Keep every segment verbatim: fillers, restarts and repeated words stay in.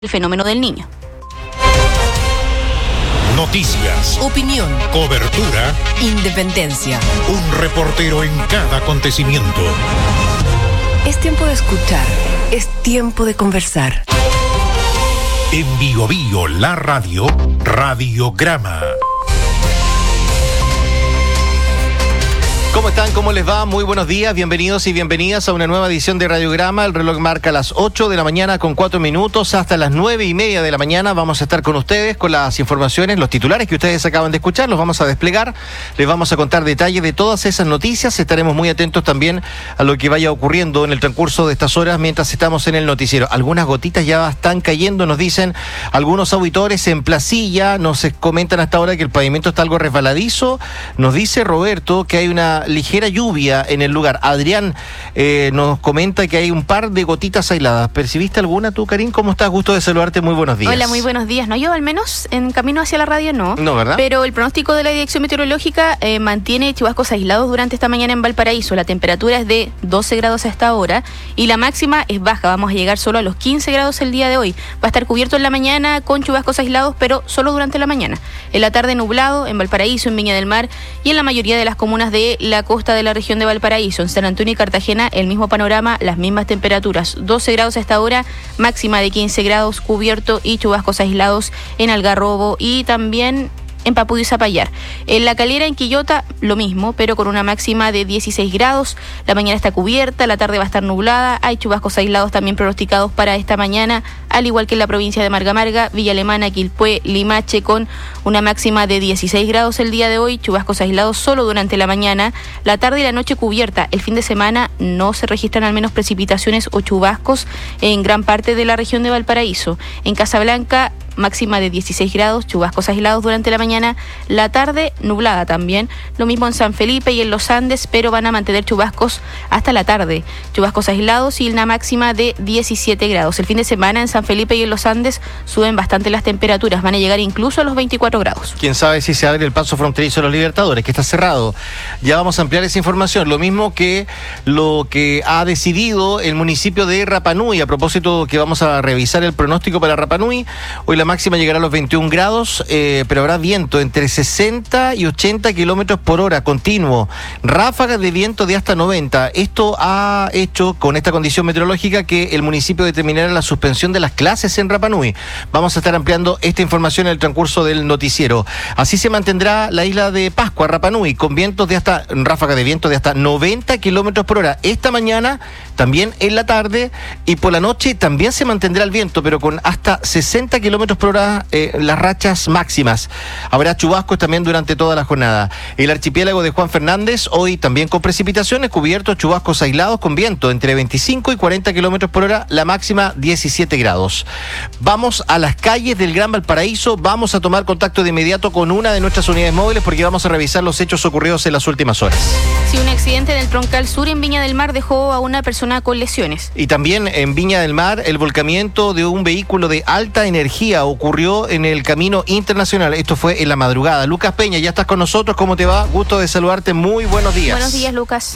el fenómeno del Niño. Noticias, opinión, cobertura, independencia. Un reportero en cada acontecimiento. Es tiempo de escuchar, es tiempo de conversar. En Bio Bio, la radio, Radiograma. ¿Cómo están? ¿Cómo les va? Muy buenos días, bienvenidos y bienvenidas a una nueva edición de Radiograma. El reloj marca las ocho de la mañana con cuatro minutos. Hasta las nueve y media de la mañana vamos a estar con ustedes con las informaciones, los titulares que ustedes acaban de escuchar. Los vamos a desplegar, les vamos a contar detalles de todas esas noticias. Estaremos muy atentos también a lo que vaya ocurriendo en el transcurso de estas horas mientras estamos en el noticiero. Algunas gotitas ya están cayendo, nos dicen algunos auditores en Placilla. Nos comentan hasta ahora que el pavimento está algo resbaladizo. Nos dice Roberto que hay una ligera lluvia en el lugar. Adrián eh, nos comenta que hay un par de gotitas aisladas. ¿Percibiste alguna tú, Karin? ¿Cómo estás? Gusto de saludarte, muy buenos días. Hola, muy buenos días. No, yo al menos en camino hacia la radio no. No, ¿verdad? Pero el pronóstico de la Dirección Meteorológica eh, mantiene chubascos aislados durante esta mañana en Valparaíso. La temperatura es de doce grados a esta hora y la máxima es baja. Vamos a llegar solo a los quince grados el día de hoy. Va a estar cubierto en la mañana con chubascos aislados, pero solo durante la mañana. En la tarde nublado en Valparaíso, en Viña del Mar y en la mayoría de las comunas de la costa de la región de Valparaíso. En San Antonio y Cartagena el mismo panorama, las mismas temperaturas, doce grados a esta hora, máxima de quince grados, cubierto y chubascos aislados en Algarrobo y también en Papudí y Zapallar. En La Calera, en Quillota, lo mismo, pero con una máxima de dieciséis grados. La mañana está cubierta, la tarde va a estar nublada. Hay chubascos aislados también pronosticados para esta mañana, al igual que en la provincia de Marga Marga, Villa Alemana, Quilpué, Limache, con una máxima de dieciséis grados el día de hoy. Chubascos aislados solo durante la mañana. La tarde y la noche cubierta. El fin de semana no se registran al menos precipitaciones o chubascos en gran parte de la región de Valparaíso. En Casablanca, máxima de dieciséis grados, chubascos aislados durante la mañana, la tarde nublada también, lo mismo en San Felipe y en los Andes, pero van a mantener chubascos hasta la tarde, chubascos aislados y una máxima de diecisiete grados. El fin de semana en San Felipe y en los Andes suben bastante las temperaturas, van a llegar incluso a los veinticuatro grados. Quién sabe si se abre el paso fronterizo de los Libertadores, que está cerrado. Ya vamos a ampliar esa información, lo mismo que lo que ha decidido el municipio de Rapa Nui, a propósito que vamos a revisar el pronóstico para Rapa Nui. Hoy la máxima llegará a los veintiún grados, eh, pero habrá viento entre sesenta y ochenta kilómetros por hora continuo, ráfagas de viento de hasta noventa. Esto ha hecho con esta condición meteorológica que el municipio determinara la suspensión de las clases en Rapa Nui. Vamos a estar ampliando esta información en el transcurso del noticiero. Así se mantendrá la isla de Pascua, Rapa Nui, con vientos de hasta, ráfagas de viento de hasta noventa kilómetros por hora. Esta mañana, también en la tarde y por la noche también se mantendrá el viento, pero con hasta sesenta kilómetros por hora eh, las rachas máximas. Habrá chubascos también durante toda la jornada. El archipiélago de Juan Fernández, hoy también con precipitaciones, cubiertos, chubascos aislados con viento entre veinticinco y cuarenta kilómetros por hora, la máxima diecisiete grados. Vamos a las calles del Gran Valparaíso, vamos a tomar contacto de inmediato con una de nuestras unidades móviles porque vamos a revisar los hechos ocurridos en las últimas horas. Sí, un accidente en el Troncal Sur en Viña del Mar dejó a una persona con lesiones. Y también en Viña del Mar, el volcamiento de un vehículo de alta energía ocurrió en el camino internacional. Esto fue en la madrugada. Lucas Peña, ya estás con nosotros. ¿Cómo te va? Gusto de saludarte. Muy buenos días. Buenos días, Lucas.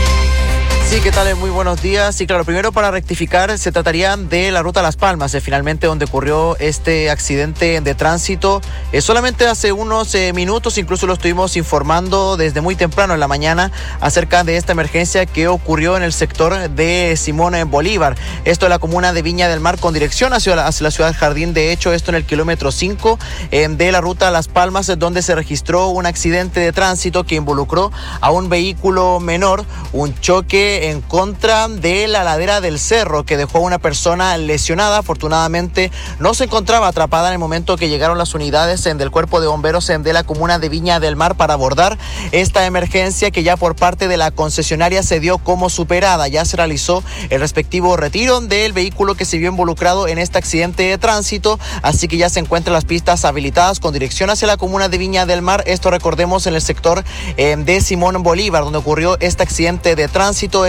Sí, ¿qué tal? Muy buenos días. Sí, claro, primero para rectificar, se trataría de la ruta Las Palmas, eh, finalmente donde ocurrió este accidente de tránsito. Eh, solamente hace unos eh, minutos, incluso lo estuvimos informando desde muy temprano en la mañana acerca de esta emergencia que ocurrió en el sector de Simón Bolívar. Esto en la comuna de Viña del Mar con dirección hacia la, hacia la ciudad Jardín. De hecho, esto en el kilómetro cinco eh, de la ruta Las Palmas, eh, donde se registró un accidente de tránsito que involucró a un vehículo menor, un choque en contra de la ladera del cerro que dejó a una persona lesionada. Afortunadamente no se encontraba atrapada en el momento que llegaron las unidades en, del cuerpo de bomberos en, de la comuna de Viña del Mar para abordar esta emergencia que ya por parte de la concesionaria se dio como superada. Ya se realizó el respectivo retiro del vehículo que se vio involucrado en este accidente de tránsito, así que ya se encuentran las pistas habilitadas con dirección hacia la comuna de Viña del Mar. Esto recordemos en el sector eh, de Simón Bolívar donde ocurrió este accidente de tránsito.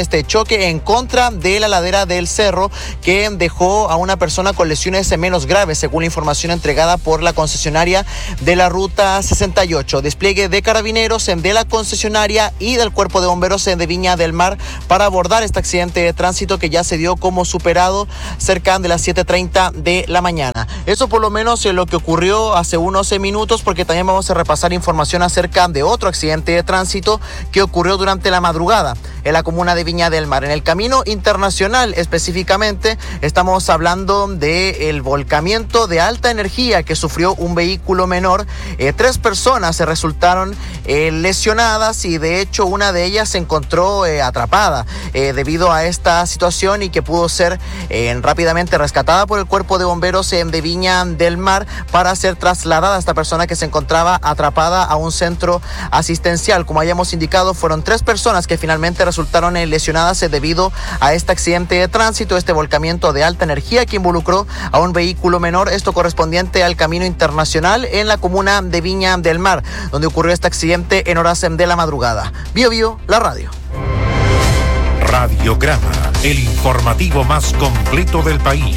este choque en contra de la ladera del cerro que dejó a una persona con lesiones menos graves, según la información entregada por la concesionaria de la ruta sesenta y ocho. Despliegue de carabineros de la concesionaria y del cuerpo de bomberos de Viña del Mar para abordar este accidente de tránsito que ya se dio como superado cerca de las siete treinta de la mañana. Eso por lo menos es lo que ocurrió hace unos minutos, porque también vamos a repasar información acerca de otro accidente de tránsito que ocurrió durante la madrugada en la comuna de Viña del Mar. En el camino internacional específicamente estamos hablando del volcamiento de alta energía que sufrió un vehículo menor. Eh, tres personas se resultaron eh, lesionadas y de hecho una de ellas se encontró eh, atrapada eh, debido a esta situación y que pudo ser eh, rápidamente rescatada por el cuerpo de bomberos eh, de Viña del Mar para ser trasladada a esta persona que se encontraba atrapada a un centro asistencial. Como hayamos indicado, fueron tres personas que finalmente resultaron eh, lesionadas eh, debido a este accidente de tránsito, este volcamiento de alta energía que involucró a un vehículo menor, esto correspondiente al camino internacional en la comuna de Viña del Mar, donde ocurrió este accidente en horas de la madrugada. Bio Bio, la radio. Radiograma, el informativo más completo del país.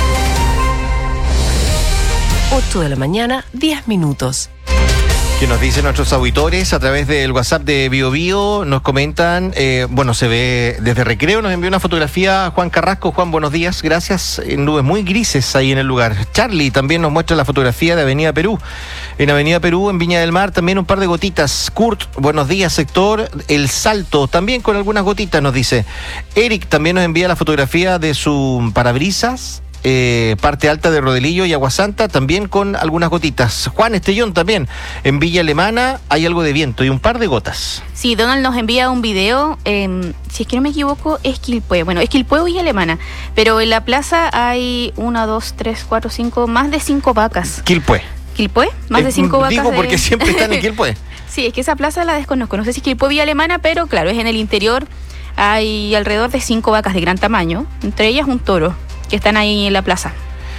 ocho de la mañana, diez minutos. Que nos dicen nuestros auditores a través del WhatsApp de Bio Bio, nos comentan, eh, bueno, se ve desde Recreo, nos envió una fotografía Juan Carrasco. Juan, buenos días, gracias. En nubes muy grises ahí en el lugar. Charlie también nos muestra la fotografía de Avenida Perú. En Avenida Perú, en Viña del Mar, también un par de gotitas. Kurt, buenos días, sector El Salto, también con algunas gotitas, nos dice. Eric también nos envía la fotografía de su parabrisas. Eh, parte alta de Rodelillo y Aguasanta, también con algunas gotitas. Juan Estellón también, en Villa Alemana hay algo de viento y un par de gotas. Sí, Donald nos envía un video, eh, si es que no me equivoco, es Quilpué. Bueno, es Quilpué o Villa Alemana, pero en la plaza hay una, dos, tres, cuatro, cinco, más de cinco vacas. Quilpué. ¿Quilpué? Más eh, de cinco vacas. Digo de... porque siempre están en Quilpué. Sí, es que esa plaza la desconozco, no sé si es Quilpué o Villa Alemana, pero claro, es en el interior. Hay alrededor de cinco vacas de gran tamaño, entre ellas un toro, que están ahí en la plaza.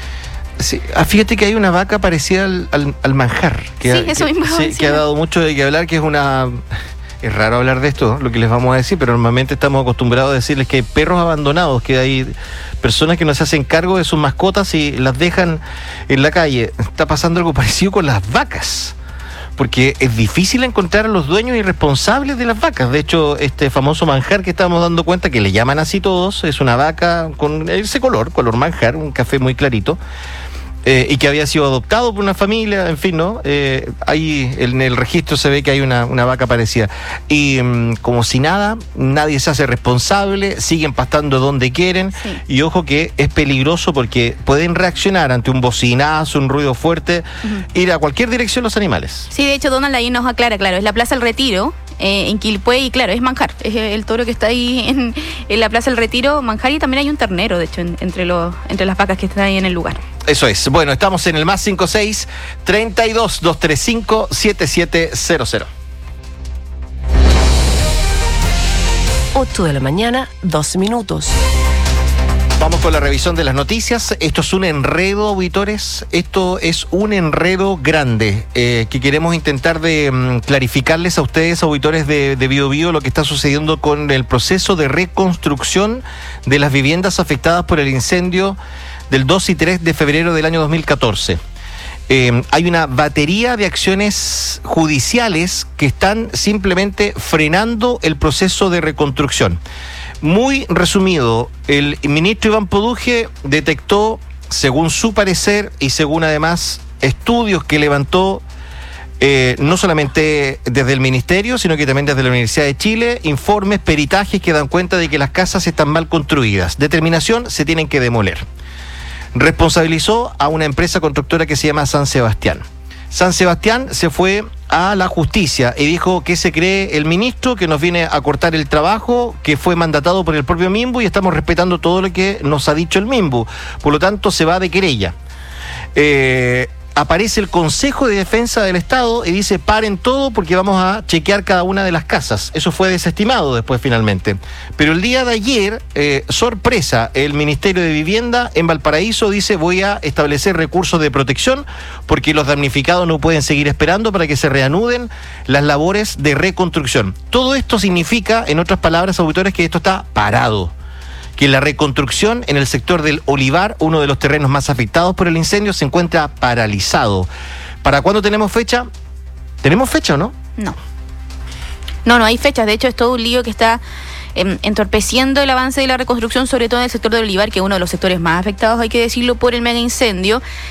Sí, ah, fíjate que hay una vaca parecida al, al, al manjar. Que sí, ha, eso que, mismo. sí, que ha dado mucho de qué hablar, que es una... Es raro hablar de esto, lo que les vamos a decir, pero normalmente estamos acostumbrados a decirles que hay perros abandonados, que hay personas que no se hacen cargo de sus mascotas y las dejan en la calle. Está pasando algo parecido con las vacas, porque es difícil encontrar a los dueños y responsables de las vacas. De hecho, este famoso manjar que estamos dando cuenta, que le llaman así todos, es una vaca con ese color, color manjar, un café muy clarito, eh, y que había sido adoptado por una familia, en fin, ¿no? Eh, ahí en el registro se ve que hay una, una vaca parecida. Y mmm, como si nada, nadie se hace responsable, siguen pastando donde quieren, sí. Y ojo que es peligroso porque pueden reaccionar ante un bocinazo, un ruido fuerte, uh-huh. Ir a cualquier dirección los animales. Sí, de hecho Donald ahí nos aclara, claro, es la Plaza El Retiro, eh, en Quilpué, y claro, es manjar, es el toro que está ahí en, en la Plaza El Retiro, manjar, y también hay un ternero, de hecho, en, entre, los, entre las vacas que están ahí en el lugar. Eso es. Bueno, estamos en el más cinco seis, treinta y dos, doscientos treinta y cinco, setenta y siete cero cero. ocho de la mañana, dos minutos. Vamos con la revisión de las noticias. Esto es un enredo, auditores. Esto es un enredo grande eh, que queremos intentar de um, clarificarles a ustedes, auditores de, de Bio Bio, lo que está sucediendo con el proceso de reconstrucción de las viviendas afectadas por el incendio del dos y tres de febrero del año dos mil catorce. Eh, hay una batería de acciones judiciales que están simplemente frenando el proceso de reconstrucción. Muy resumido, el ministro Iván Poduje detectó, según su parecer y según además estudios que levantó eh, no solamente desde el ministerio, sino que también desde la Universidad de Chile, informes, peritajes que dan cuenta de que las casas están mal construidas. Determinación, se tienen que demoler. Responsabilizó a una empresa constructora que se llama San Sebastián. San Sebastián se fue a la justicia y dijo que se cree el ministro, que nos viene a cortar el trabajo, que fue mandatado por el propio Mimbu y estamos respetando todo lo que nos ha dicho el Mimbu. Por lo tanto, se va de querella. Eh, aparece el Consejo de Defensa del Estado y dice paren todo porque vamos a chequear cada una de las casas. Eso fue desestimado después finalmente. Pero el día de ayer, eh, sorpresa, el Ministerio de Vivienda en Valparaíso dice voy a establecer recursos de protección porque los damnificados no pueden seguir esperando para que se reanuden las labores de reconstrucción. Todo esto significa, en otras palabras, auditores, que esto está parado. Que la reconstrucción en el sector del Olivar, uno de los terrenos más afectados por el incendio, se encuentra paralizado. ¿Para cuándo tenemos fecha? ¿Tenemos fecha o no? No. No, no hay fechas. De hecho, es todo un lío que está eh, entorpeciendo el avance de la reconstrucción, sobre todo en el sector del Olivar, que es uno de los sectores más afectados, hay que decirlo, por el mega incendio.